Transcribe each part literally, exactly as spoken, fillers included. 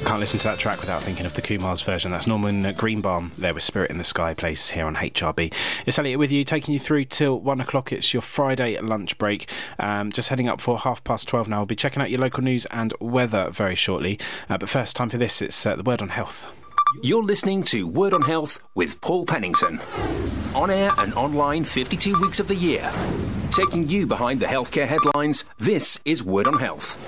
Can't listen to that track without thinking of the Kumars version. That's Norman Greenbaum there with Spirit in the Sky Place here on H R B. It's Elliot with you, taking you through till one o'clock. It's your Friday lunch break. Um, just heading up for half past twelve now. We'll be checking out your local news and weather very shortly. Uh, but first, time for this. It's uh, the Word on Health. You're listening to Word on Health with Paul Pennington. On air and online fifty-two weeks of the year. Taking you behind the healthcare headlines, this is Word on Health.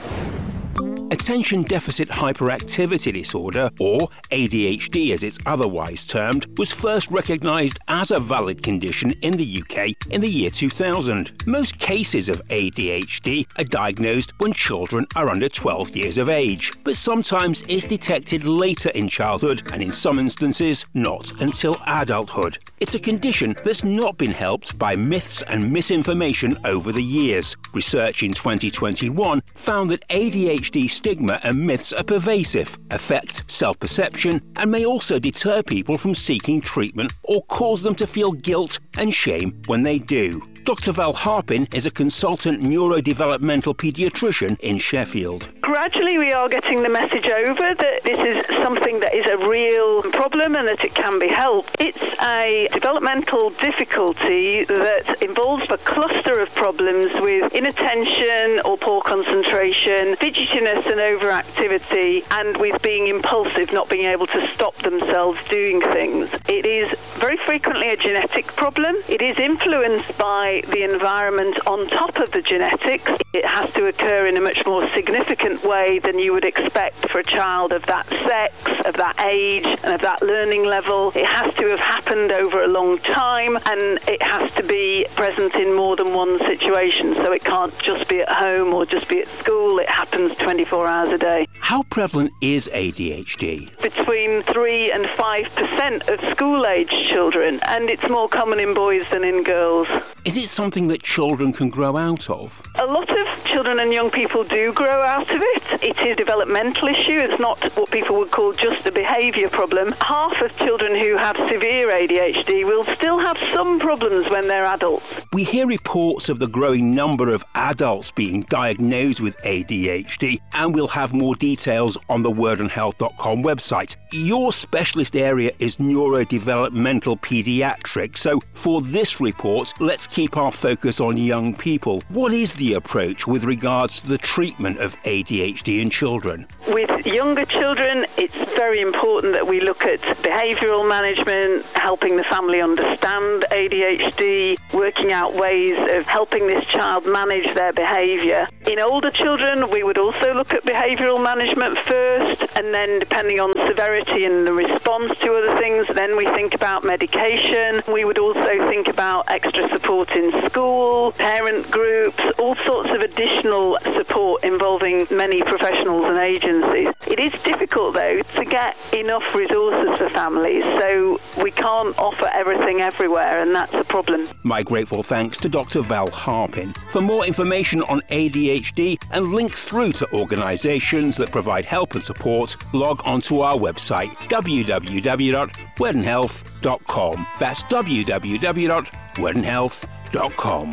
Attention Deficit Hyperactivity Disorder, or A D H D as it's otherwise termed, was first recognised as a valid condition in the U K in the year two thousand. Most cases of A D H D are diagnosed when children are under twelve years of age, but sometimes it's detected later in childhood and in some instances not until adulthood. It's a condition that's not been helped by myths and misinformation over the years. Research in twenty twenty-one found that A D H D stigma and myths are pervasive, affect self-perception, and may also deter people from seeking treatment or cause them to feel guilt and shame when they do. Doctor Val Harpin is a consultant neurodevelopmental paediatrician in Sheffield. Gradually we are getting the message over that this is something that is a real problem and that it can be helped. It's a developmental difficulty that involves a cluster of problems with inattention or poor concentration, fidgetiness and overactivity, and with being impulsive, not being able to stop themselves doing things. It is very frequently a genetic problem. It is influenced by the environment on top of the genetics. It has to occur in a much more significant way than you would expect for a child of that sex, of that age, and of that learning level. It has to have happened over a long time, and it has to be present in more than one situation. So it can't just be at home or just be at school. It happens twenty-four hours a day. How prevalent is A D H D? Between three and five percent of school-age children, and it's more common in boys than in girls. Is it something that children can grow out of? A lot of children and young people do grow out of it. It is a developmental issue. It's not what people would call just a behaviour problem. Half of children who have severe A D H D will still have some problems when they're adults. We hear reports of the growing number of adults being diagnosed with A D H D, and we'll have more details on the word on health dot com website. Your specialist area is neurodevelopmental paediatrics, so for this report, let's keep our focus on young people. What is the approach with regards to the treatment of A D H D in children? With younger children, it's very important that we look at behavioural management, helping the family understand A D H D, working out ways of helping this child manage their behaviour. In older children, we would also look at behavioural management first, and then depending on severity and the response to other things, then we think about medication. We would also think about extra support in school, parent groups, all sorts of additional support involving many professionals and agencies. It is difficult, though, to get enough resources for families, so we can't offer everything everywhere, and that's a problem. My grateful thanks to Doctor Val Harpin. For more information on A D H D and links through to organisations that provide help and support, log onto our website, w w w dot word on health dot com. That's w w w dot word on health dot com.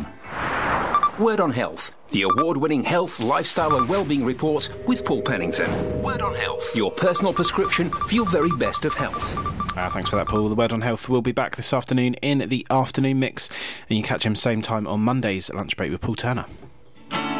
Word on Health, the award-winning health, lifestyle and wellbeing report with Paul Pennington. Word on Health, your personal prescription for your very best of health. Uh, thanks for that, Paul. The Word on Health will be back this afternoon in the afternoon mix, and you can catch him same time on Mondays at lunch break with Paul Turner.